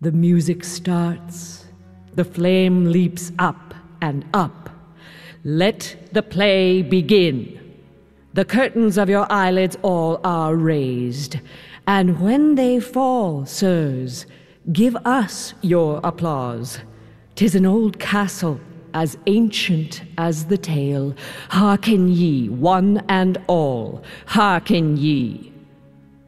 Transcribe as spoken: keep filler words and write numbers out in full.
The music starts. The flame leaps up and up. Let the play begin. The curtains of your eyelids all are raised, and when they fall, sirs, give us your applause. 'Tis an old castle, as ancient as the tale. Hearken ye, one and all, hearken ye.